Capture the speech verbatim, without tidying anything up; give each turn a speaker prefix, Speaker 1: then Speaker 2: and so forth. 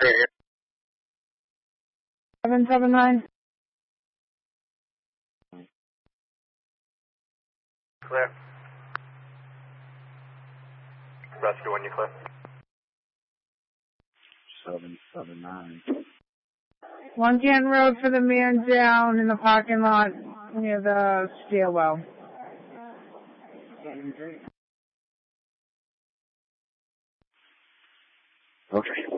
Speaker 1: Seven seven nine.
Speaker 2: Clear. Rescue when you clear.
Speaker 3: Seven seven nine.
Speaker 1: One Canton Road for the man down in the parking lot near the stairwell.
Speaker 3: Okay.